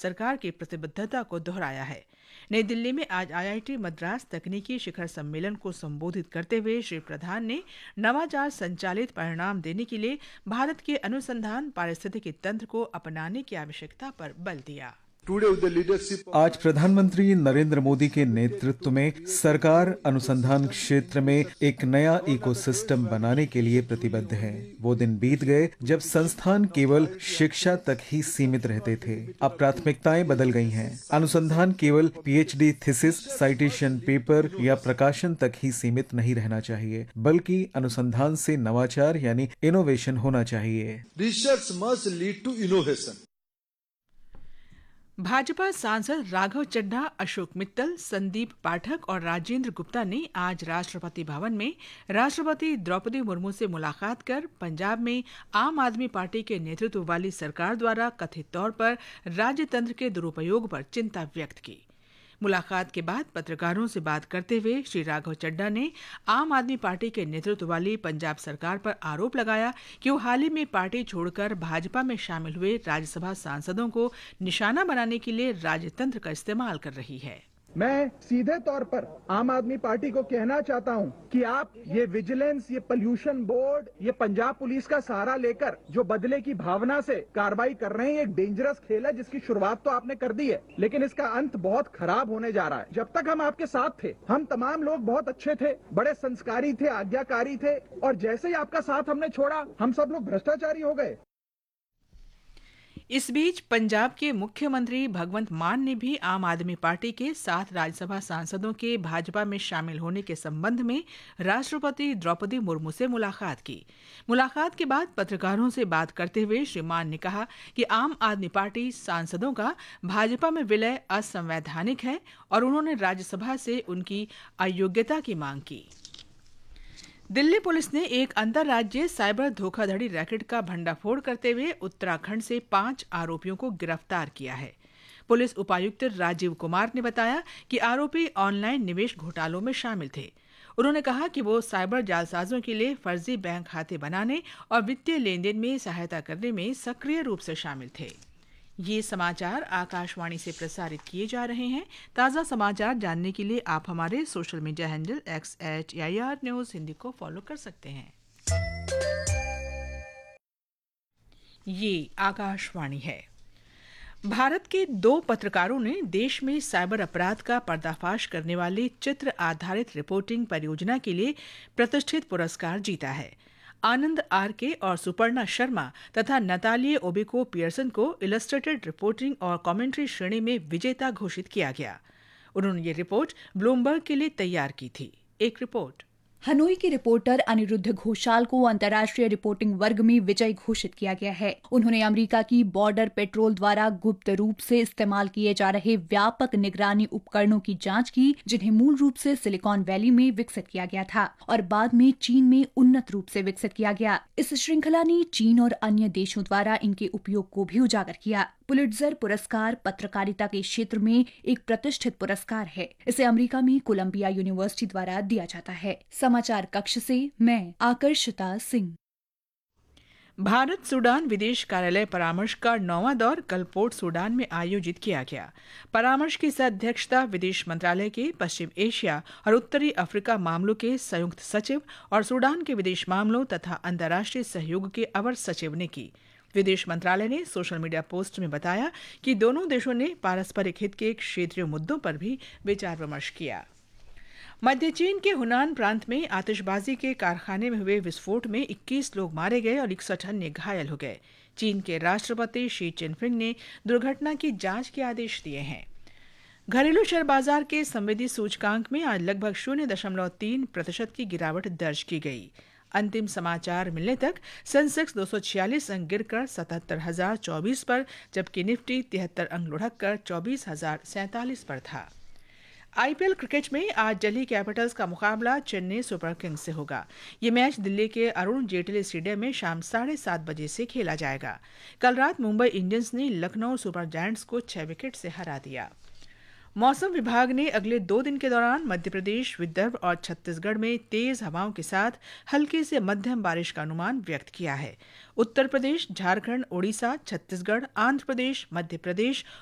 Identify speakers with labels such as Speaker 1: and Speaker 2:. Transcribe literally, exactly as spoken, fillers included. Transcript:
Speaker 1: सरकार की प्रतिबद्धता को दोहराया है। नई दिल्ली में आज आईआईटी मद्रास तकनीकी शिखर सम्मेलन को संबोधित करते हुए श्री प्रधान ने नवाचार संचालित परिणाम देने के लिए भारत के अनुसंधान पारिस्थितिकी तंत्र को अपनाने की आवश्यकता पर बल दिया।
Speaker 2: आज प्रधानमंत्री नरेंद्र मोदी के नेतृत्व में सरकार अनुसंधान क्षेत्र में एक नया इकोसिस्टम बनाने के लिए प्रतिबद्ध है। वो दिन बीत गए जब संस्थान केवल शिक्षा तक ही सीमित रहते थे। अब प्राथमिकताएं बदल गई हैं। अनुसंधान केवल पीएचडी थीसिस, साइटेशन पेपर या प्रकाशन तक ही सीमित नहीं रहना चाहिए, बल्कि अनुसंधान से नवाचार यानी इनोवेशन होना चाहिए।
Speaker 3: Research must lead to innovation.
Speaker 1: Bhajpa सांसद राघव चड्ढा, अशोक मित्तल, संदीप पाठक और राजेंद्र गुप्ता ने आज राष्ट्रपति भवन में राष्ट्रपति द्रौपदी मुर्मू से मुलाकात कर पंजाब में आम आदमी पार्टी के नेतृत्व वाली सरकार द्वारा कथित तौर पर राज्यतंत्र के दुरुपयोग पर चिंता व्यक्त की। मुलाकात के बाद पत्रकारों से बात करते हुए श्री राघव चड्ढा ने आम आदमी पार्टी के नेतृत्व वाली पंजाब सरकार पर आरोप लगाया कि वो हाल ही में पार्टी छोड़कर भाजपा में शामिल हुए राज्यसभा सांसदों को निशाना बनाने के लिए राजतंत्र का इस्तेमाल कर रही है।
Speaker 4: मैं सीधे तौर पर आम आदमी पार्टी को कहना चाहता हूं कि आप ये विजिलेंस, ये पोल्यूशन बोर्ड, ये पंजाब पुलिस का सहारा लेकर जो बदले की भावना से कार्रवाई कर रहे हैं, एक डेंजरस खेल है जिसकी शुरुआत तो आपने कर दी है, लेकिन इसका अंत बहुत खराब होने जा रहा है। जब तक हम आपके साथ थे, हम तमाम लोग बहुत अच्छे थे, बड़े संस्कारी थे, आज्ञाकारी थे, और जैसे ही आपका साथ हमने छोड़ा, हम सब लोग भ्रष्टाचारी हो गए।
Speaker 1: इस बीच पंजाब के मुख्यमंत्री भगवंत मान ने भी आम आदमी पार्टी के सात राज्यसभा सांसदों के भाजपा में शामिल होने के संबंध में राष्ट्रपति द्रौपदी मुर्मू से मुलाकात की। मुलाकात के बाद पत्रकारों से बात करते हुए श्री मान ने कहा कि आम आदमी पार्टी सांसदों का भाजपा में विलय असंवैधानिक है और उन्होंने राज्यसभा से उनकी अयोग्यता की मांग की। दिल्ली पुलिस ने एक अंतर्राज्यीय साइबर धोखाधड़ी रैकेट का भंडाफोड़ करते हुए उत्तराखंड से पांच आरोपियों को गिरफ्तार किया है। पुलिस उपायुक्त राजीव कुमार ने बताया कि आरोपी ऑनलाइन निवेश घोटालों में शामिल थे। उन्होंने कहा कि वो साइबर जालसाजों के लिए फर्जी बैंक खाते बनाने और वित्तीय लेन देन में सहायता करने में सक्रिय रूप से शामिल थे। ये समाचार आकाशवाणी से प्रसारित किए जा रहे हैं। ताज़ा समाचार जानने के लिए आप हमारे social media handle x eight AIR news Hindi को फॉलो कर सकते हैं। ये आकाशवाणी है। भारत के दो पत्रकारों ने देश में साइबर अपराध का पर्दाफाश करने वाली चित्र आधारित रिपोर्टिंग परियोजना के लिए प्रतिष्ठित पुरस्कार जीता है। आनंद आर के और सुपर्णा शर्मा तथा नतालिया ओबिको पियर्सन को इलस्ट्रेटेड रिपोर्टिंग और कमेंट्री श्रेणी में विजेता घोषित किया गया। उन्होंने ये रिपोर्ट ब्लूमबर्ग के लिए तैयार की थी। एक रिपोर्ट।
Speaker 5: हनोई के रिपोर्टर अनिरुद्ध घोषाल को अंतर्राष्ट्रीय रिपोर्टिंग वर्ग में विजयी घोषित किया गया है। उन्होंने अमेरिका की बॉर्डर पेट्रोल द्वारा गुप्त रूप से इस्तेमाल किए जा रहे व्यापक निगरानी उपकरणों की जांच की, जिन्हें मूल रूप से सिलिकॉन वैली में विकसित किया गया था और बाद में चीन में उन्नत रूप से विकसित किया गया। इस श्रृंखला ने चीन और अन्य देशों द्वारा इनके उपयोग को भी उजागर किया। पुलिट्जर पुरस्कार पत्रकारिता के क्षेत्र में एक प्रतिष्ठित पुरस्कार है। इसे अमेरिका में कोलंबिया यूनिवर्सिटी द्वारा दिया जाता है। समाचार कक्ष से मैं आकर्षिता सिंह।
Speaker 1: भारत सूडान विदेश कार्यालय परामर्श का नौवां दौर कल पोर्ट सूडान में आयोजित किया गया। परामर्श की अध्यक्षता विदेश मंत्रालय के पश्चिम एशिया और उत्तरी अफ्रीका मामलों के संयुक्त सचिव और सूडान के विदेश मामलों तथा अंतर्राष्ट्रीय सहयोग के अवर सचिव ने की। विदेश मंत्रालय ने सोशल मीडिया पोस्ट में बताया कि दोनों देशों ने पारस्परिक हित के क्षेत्रीय मुद्दों पर भी विचार विमर्श किया। मध्य चीन के हुनान प्रांत में आतिशबाजी के कारखाने में हुए विस्फोट में इक्कीस लोग मारे गए और इकसठ अन्य घायल हो गए। चीन के राष्ट्रपति शी चिनफिंग ने दुर्घटना की जांच के आदेश दिए हैं। घरेलू शेयर बाजार के संवेदी सूचकांक में आज लगभग शून्य दशमलव तीन प्रतिशत की गिरावट दर्ज की गई। अंतिम समाचार मिलने तक सेंसेक्स दो सौ छियालीस अंक गिरकर सतहत्तर हजार चौबीस पर, जबकि निफ्टी तिहत्तर अंक लुढ़ककर चौबीस हजार सैंतालीस पर था। आईपीएल क्रिकेट में आज दिल्ली कैपिटल्स का मुकाबला चेन्नई सुपर किंग्स से होगा। ये मैच दिल्ली के अरुण जेटली स्टेडियम में शाम साढ़े सात बजे से खेला जाएगा। कल रात मुंबई इंडियंस ने लखनऊ सुपर जायंट्स को छह विकेट से हरा दिया। मौसम विभाग ने अगले दो दिन के दौरान मध्य प्रदेश, विदर्भ और छत्तीसगढ़ में तेज हवाओं के साथ हल्की से मध्यम बारिश का अनुमान व्यक्त किया है। उत्तर प्रदेश, झारखंड, ओडिशा, छत्तीसगढ़, आंध्र प्रदेश, मध्य प्रदेश